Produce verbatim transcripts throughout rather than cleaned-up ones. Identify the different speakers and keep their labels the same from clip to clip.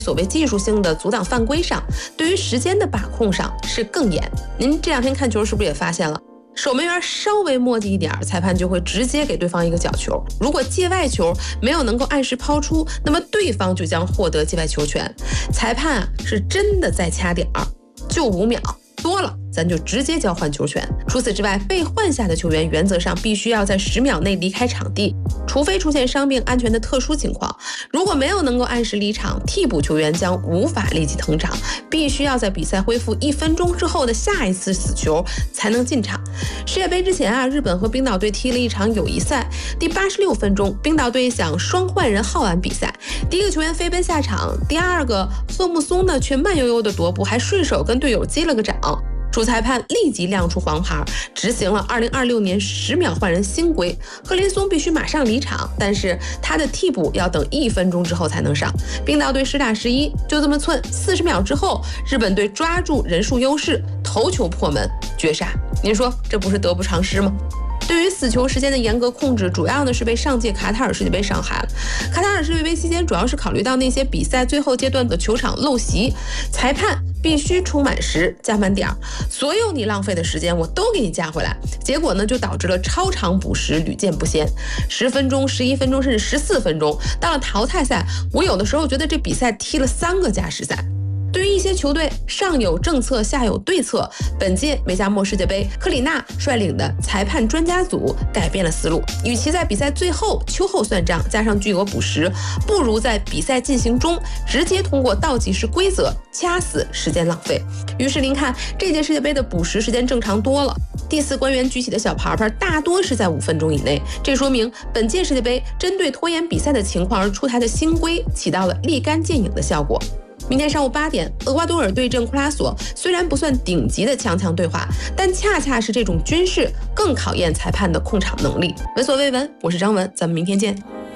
Speaker 1: 所谓技术性的阻挡犯规上，对于时间的把控上是更严。您这两天看球是不是也发现了，守门员稍微磨叽一点，裁判就会直接给对方一个角球。如果界外球没有能够按时抛出，那么对方就将获得界外球权。裁判啊是真的在掐点儿，就五秒，多了咱就直接交换球权。除此之外，被换下的球员原则上必须要在十秒内离开场地，除非出现伤病安全的特殊情况。如果没有能够按时离场，替补球员将无法立即登场，必须要在比赛恢复一分钟之后的下一次死球才能进场。世界杯之前啊，日本和冰岛队踢了一场友谊赛，第八十六分钟，冰岛队想双换人耗完比赛，第一个球员飞奔下场，第二个贺木松呢却慢悠悠的踱步，还顺手跟队友击了个掌。主裁判立即亮出黄牌，执行了二零二六年十秒换人新规。贺林松必须马上离场，但是他的替补要等一分钟之后才能上。冰岛队十打十一，就这么寸。四十秒之后，日本队抓住人数优势，头球破门，绝杀。您说这不是得不偿失吗？对于死球时间的严格控制，主要呢是被上届卡塔尔世界杯伤害了。卡塔尔世界杯期间，主要是考虑到那些比赛最后阶段的球场陋习，裁判必须充满时加满点，所有你浪费的时间我都给你加回来。结果呢，就导致了超长补时屡见不鲜，十分钟、十一分钟，甚至十四分钟。到了淘汰赛，我有的时候觉得这比赛踢了三个加时赛。对于一些球队，上有政策，下有对策。本届梅加莫世界杯，克里纳率领的裁判专家组改变了思路，与其在比赛最后秋后算账，加上巨额补时，不如在比赛进行中直接通过倒计时规则掐死时间浪费。于是您看，这届世界杯的补时时间正常多了。第四官员举起的小牌牌大多是在五分钟以内，这说明本届世界杯针对拖延比赛的情况而出台的新规起到了立竿见影的效果。明天上午八点，厄瓜多尔对阵库拉索，虽然不算顶级的强强对话，但恰恰是这种军事更考验裁判的控场能力。闻所未闻，我是张文，咱们明天见。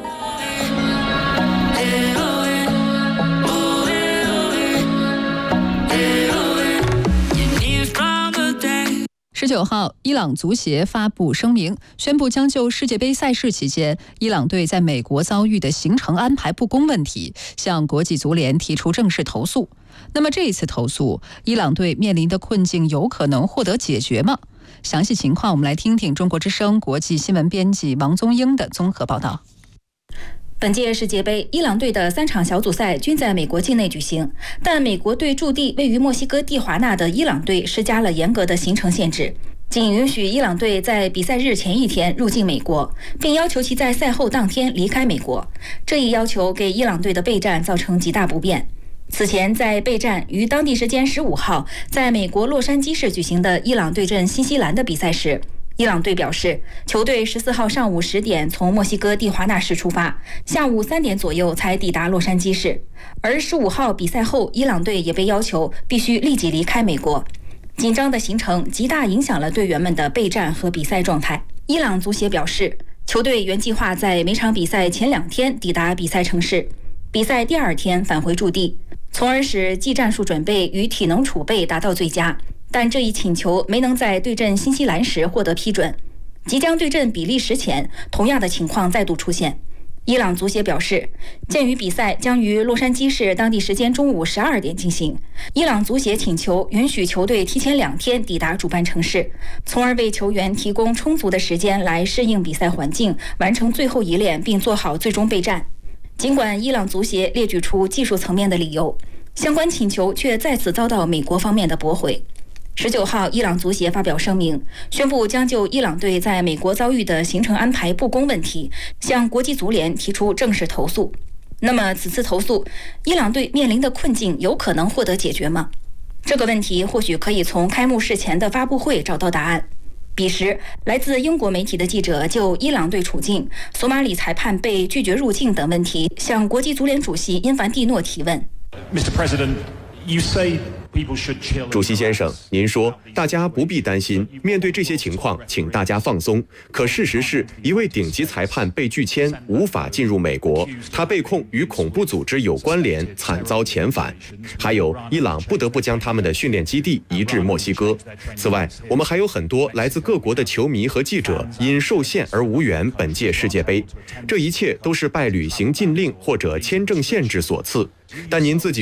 Speaker 2: 十九号，伊朗足协发布声明，宣布将就世界杯赛事期间伊朗队在美国遭遇的行程安排不公问题，向国际足联提出正式投诉。那么这一次投诉，伊朗队面临的困境有可能获得解决吗？详细情况，我们来听听中国之声国际新闻编辑王宗英的综合报道。
Speaker 3: 本届世界杯，伊朗队的三场小组赛均在美国境内举行，但美国对驻地位于墨西哥蒂华纳的伊朗队施加了严格的行程限制，仅允许伊朗队在比赛日前一天入境美国，并要求其在赛后当天离开美国。这一要求给伊朗队的备战造成极大不便。此前，在备战于当地时间十五号在美国洛杉矶市举行的伊朗对阵新西兰的比赛时，伊朗队表示，球队十四号上午十点从墨西哥蒂华纳市出发，下午三点左右才抵达洛杉矶市。而十五号比赛后，伊朗队也被要求必须立即离开美国。紧张的行程极大影响了队员们的备战和比赛状态。伊朗足协表示，球队原计划在每场比赛前两天抵达比赛城市，比赛第二天返回驻地，从而使技战术准备与体能储备达到最佳。但这一请求没能在对阵新西兰时获得批准。即将对阵比利时前，同样的情况再度出现。伊朗足协表示，鉴于比赛将于洛杉矶市当地时间中午十二点进行，伊朗足协请求允许球队提前两天抵达主办城市，从而为球员提供充足的时间来适应比赛环境，完成最后一练并做好最终备战。尽管伊朗足协列举出技术层面的理由，相关请求却再次遭到美国方面的驳回。十九号，伊朗足协发表声明，宣布将就伊朗队在美国遭遇的行程安排不公问题，向国际足联提出正式投诉。那么，此次投诉，伊朗队面临的困境有可能获得解决吗？这个问题或许可以从开幕式前的发布会找到答案。彼时，来自英国媒体的记者就伊朗队处境、索马里裁判被拒绝入境等问题，向国际足联主席因凡蒂诺提问。
Speaker 4: Mister President, you say
Speaker 5: 主席先生，您说大家不必担心，面对这些情况，请大家放松。可事实是，一位顶级裁判被拒签，无法进入美国，他被控与恐怖组织有关联，惨遭遣返。还有，伊朗不得不将他们的训练基地移至墨西哥。此外，我们还有很多来自各国的球迷和记者因受限而无缘本届世界杯。这一切都是拜履行禁令或者签证限制所赐。但您自己